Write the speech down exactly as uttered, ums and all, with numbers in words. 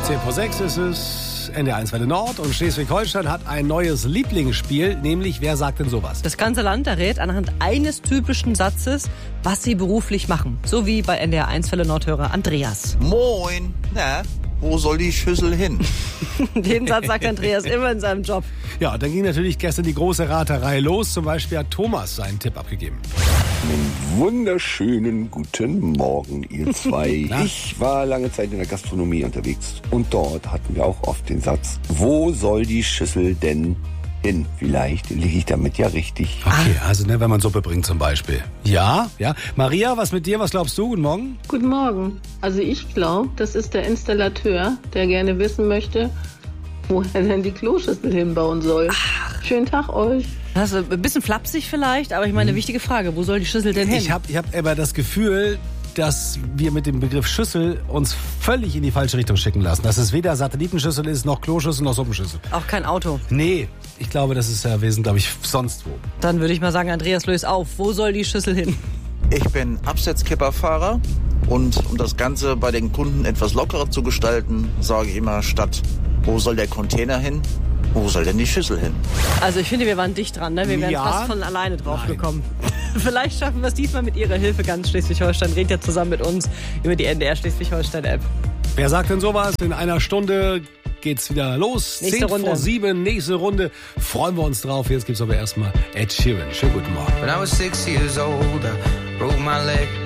zehn vor sechs ist es, N D R eins Welle Nord und Schleswig-Holstein hat ein neues Lieblingsspiel, nämlich Wer sagt denn sowas? Das ganze Land errät anhand eines typischen Satzes, was sie beruflich machen. So wie bei N D R eins Welle Nord-Hörer Andreas. Moin, na, wo soll die Schüssel hin? Den Satz sagt Andreas immer in seinem Job. Ja, dann ging natürlich gestern die große Raterei los. Zum Beispiel hat Thomas seinen Tipp abgegeben. Einen wunderschönen guten Morgen, ihr zwei. Ich war lange Zeit in der Gastronomie unterwegs und dort hatten wir auch oft den Satz, wo soll die Schüssel denn hin? Vielleicht liege ich damit ja richtig. Okay, also ne, wenn man Suppe bringt zum Beispiel. Ja, ja. Maria, was mit dir? Was glaubst du? Guten Morgen. Guten Morgen. Also ich glaube, das ist der Installateur, der gerne wissen möchte, wo er denn die Kloschüssel hinbauen soll. Ach. Schönen Tag euch. Das ist ein bisschen flapsig vielleicht, aber ich meine, eine wichtige Frage. Wo soll die Schüssel denn hin? Ich habe ich hab aber das Gefühl, dass wir mit dem Begriff Schüssel uns völlig in die falsche Richtung schicken lassen. Dass es weder Satellitenschüssel ist, noch Kloschüssel, noch Suppenschüssel. Auch kein Auto. Nee, ich glaube, das ist ja Wesen, glaube ich, sonst wo. Dann würde ich mal sagen, Andreas, löse auf. Wo soll die Schüssel hin? Ich bin Absetzkipperfahrer und um das Ganze bei den Kunden etwas lockerer zu gestalten, sage ich immer statt, wo soll der Container hin? Wo soll denn die Schüssel hin? Also ich finde, wir waren dicht dran, ne? Wir wären Ja. fast von alleine drauf gekommen. Vielleicht schaffen wir es diesmal mit Ihrer Hilfe. Ganz Schleswig-Holstein redet ja zusammen mit uns über die N D R Schleswig-Holstein-App. Wer sagt denn sowas? In einer Stunde geht's wieder los. Nächste Zehn Runde. vor sieben, nächste Runde. Freuen wir uns drauf. Jetzt gibt's aber erstmal Ed Sheeran. Schönen guten Morgen. When I was six years old, I broke my leg.